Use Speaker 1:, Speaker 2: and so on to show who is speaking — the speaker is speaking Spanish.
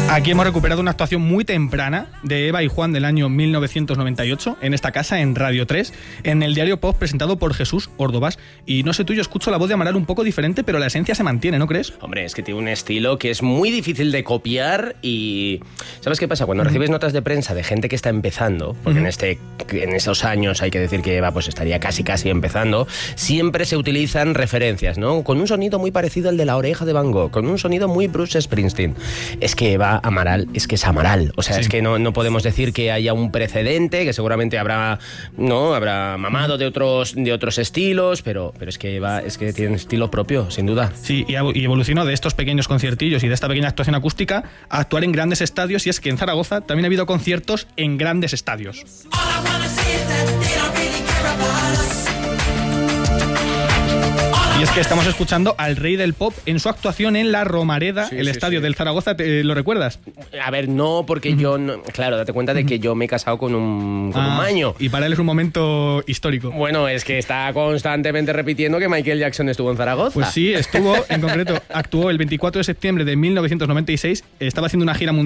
Speaker 1: Aquí hemos recuperado una actuación muy temprana de Eva y Juan del año 1998 en esta casa, en Radio 3, en el diario Pop presentado por Jesús Ordovás. Y no sé tú, yo escucho la voz de Amaral un poco diferente, pero la esencia se mantiene, ¿no crees?
Speaker 2: Hombre, es que tiene un estilo que es muy difícil de copiar y... ¿Sabes qué pasa? Cuando recibes notas de prensa de gente que está empezando, porque en esos años hay que decir que Eva pues estaría casi empezando, siempre se utilizan referencias, ¿no? Con un sonido muy parecido al de La Oreja de Van Gogh, con un sonido muy Bruce Springsteen. Es que Eva Amaral es que es Amaral, o sea, sí. Es que no podemos decir que haya un precedente, que seguramente habrá mamado de otros estilos, pero es que Eva es que tiene un estilo propio, sin duda.
Speaker 1: Sí, y evolucionó de estos pequeños conciertillos y de esta pequeña actuación acústica a actuar en grandes estadios, y es que en Zaragoza también ha habido conciertos en grandes estadios. Y es que estamos escuchando al rey del pop en su actuación en La Romareda, el estadio del Zaragoza. ¿Lo recuerdas?
Speaker 2: A ver, no, porque yo... No, claro, date cuenta de que yo me he casado con un maño.
Speaker 1: Y para él es un momento histórico.
Speaker 2: Bueno, es que está constantemente repitiendo que Michael Jackson estuvo en Zaragoza.
Speaker 1: Pues sí, estuvo, en concreto, actuó el 24 de septiembre de 1996, estaba haciendo una gira mundial